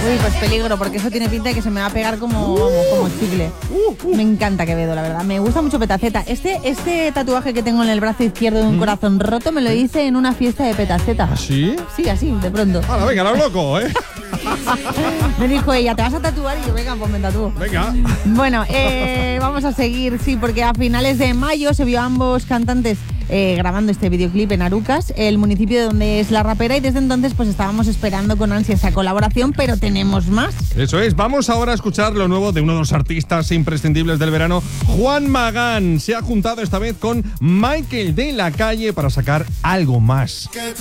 Uy, pues peligro, porque eso tiene pinta de que se me va a pegar como chicle. Me encanta Quevedo, la verdad. Me gusta mucho Petaceta. Este tatuaje que tengo en el brazo izquierdo de un corazón roto me lo hice en una fiesta de Petaceta. ¿Ah, sí? Sí, así, de pronto. Ahora, venga, lo loco, ¿eh? Me dijo ella, ¿te vas a tatuar? Y yo, venga, pues me tatúo. Venga. Bueno, vamos a seguir, sí, porque a finales de mayo se vio a ambos cantantes grabando este videoclip en Arucas, el municipio de donde es la rapera, y desde entonces pues estábamos esperando con ansia esa colaboración, pero tenemos más. Eso es, vamos ahora a escuchar lo nuevo de uno de los artistas imprescindibles del verano, Juan Magán. Se ha juntado esta vez con Michael de la Calle para sacar algo más. Que